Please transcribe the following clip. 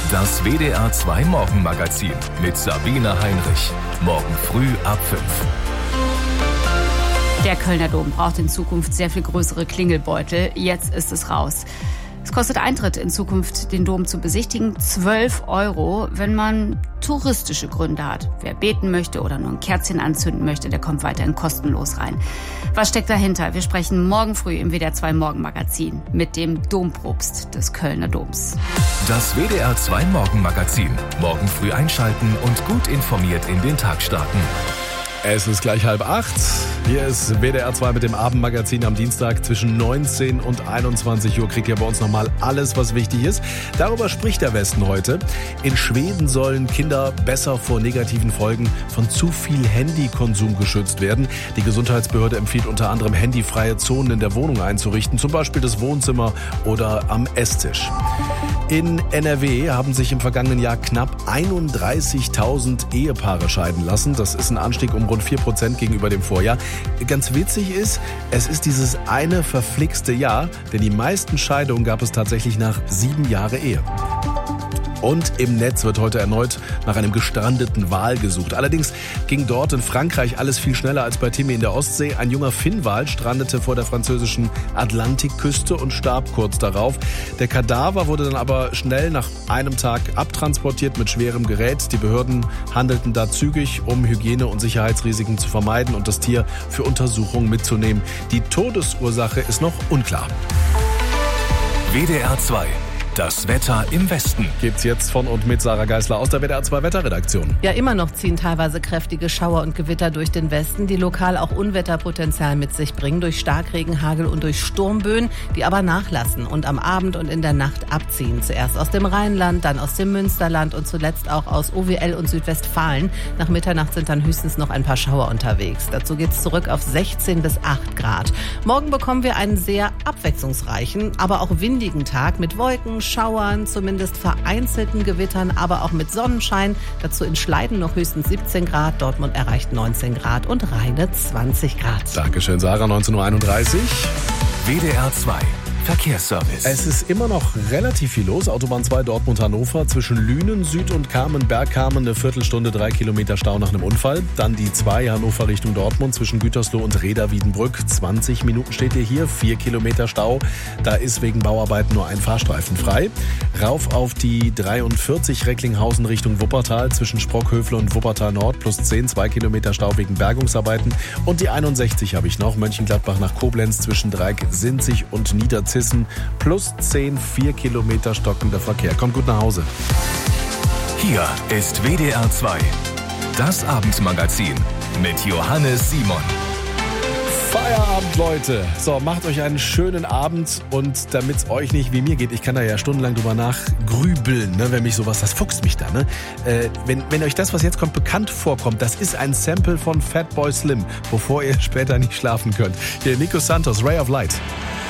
Das WDR 2 Morgenmagazin mit Sabine Heinrich. Morgen früh ab 5. Der Kölner Dom braucht in Zukunft sehr viel größere Klingelbeutel. Jetzt ist es raus. Es kostet Eintritt in Zukunft, den Dom zu besichtigen, 12 €, wenn man touristische Gründe hat. Wer beten möchte oder nur ein Kerzchen anzünden möchte, der kommt weiterhin kostenlos rein. Was steckt dahinter? Wir sprechen morgen früh im WDR 2 Morgenmagazin mit dem Dompropst des Kölner Doms. Das WDR 2 Morgenmagazin. Morgen früh einschalten und gut informiert in den Tag starten. Es ist gleich 7:30. Hier ist WDR 2 mit dem Abendmagazin am Dienstag zwischen 19 und 21 Uhr. Kriegt ihr bei uns nochmal alles, was wichtig ist. Darüber spricht der Westen heute. In Schweden sollen Kinder besser vor negativen Folgen von zu viel Handykonsum geschützt werden. Die Gesundheitsbehörde empfiehlt unter anderem handyfreie Zonen in der Wohnung einzurichten, zum Beispiel das Wohnzimmer oder am Esstisch. In NRW haben sich im vergangenen Jahr knapp 31.000 Ehepaare scheiden lassen. Das ist ein Anstieg um rund 4% gegenüber dem Vorjahr. Ganz witzig ist, es ist dieses eine verflixte Jahr, denn die meisten Scheidungen gab es tatsächlich nach 7 Jahren Ehe. Und im Netz wird heute erneut nach einem gestrandeten Wal gesucht. Allerdings ging dort in Frankreich alles viel schneller als bei Timmy in der Ostsee. Ein junger Finnwal strandete vor der französischen Atlantikküste und starb kurz darauf. Der Kadaver wurde dann aber schnell nach einem Tag abtransportiert mit schwerem Gerät. Die Behörden handelten da zügig, um Hygiene- und Sicherheitsrisiken zu vermeiden und das Tier für Untersuchungen mitzunehmen. Die Todesursache ist noch unklar. WDR 2. Das Wetter im Westen. Gibt's jetzt von und mit Sarah Geisler aus der WDR 2 Wetterredaktion. Ja, immer noch ziehen teilweise kräftige Schauer und Gewitter durch den Westen, die lokal auch Unwetterpotenzial mit sich bringen, durch Starkregen, Hagel und durch Sturmböen, die aber nachlassen und am Abend und in der Nacht abziehen. Zuerst aus dem Rheinland, dann aus dem Münsterland und zuletzt auch aus OWL und Südwestfalen. Nach Mitternacht sind dann höchstens noch ein paar Schauer unterwegs. Dazu geht's zurück auf 16 bis 8 Grad. Morgen bekommen wir einen sehr abwechslungsreichen, aber auch windigen Tag mit Wolken, Schauern, zumindest vereinzelten Gewittern, aber auch mit Sonnenschein. Dazu in Schleiden noch höchstens 17 Grad, Dortmund erreicht 19 Grad und Rheine 20 Grad. Dankeschön, Sarah, 19.31 Uhr. WDR 2. Verkehrsservice. Es ist immer noch relativ viel los. Autobahn 2 Dortmund-Hannover zwischen Lünen, Süd und Bergkamen eine Viertelstunde, 3 Kilometer Stau nach einem Unfall. Dann die 2 Hannover Richtung Dortmund zwischen Gütersloh und Reda-Wiedenbrück. 20 Minuten steht ihr hier, 4 Kilometer Stau. Da ist wegen Bauarbeiten nur ein Fahrstreifen frei. Rauf auf die 43 Recklinghausen Richtung Wuppertal zwischen Sprockhöfle und Wuppertal Nord plus 10, 2 Kilometer Stau wegen Bergungsarbeiten. Und die 61 habe ich noch, Mönchengladbach nach Koblenz zwischen Dreieck, Sinzig und Niederzissen. Plus 10, 4 Kilometer stockender Verkehr. Kommt gut nach Hause. Hier ist WDR 2. Das Abendmagazin mit Johannes Simon. Feierabend, Leute. So, macht euch einen schönen Abend und damit es euch nicht wie mir geht, ich kann da ja stundenlang drüber nachgrübeln, ne, wenn mich sowas, das fuchst mich da, ne? Wenn euch das, was jetzt kommt, bekannt vorkommt, das ist ein Sample von Fatboy Slim, bevor ihr später nicht schlafen könnt. Hier Nico Santos, Ray of Light.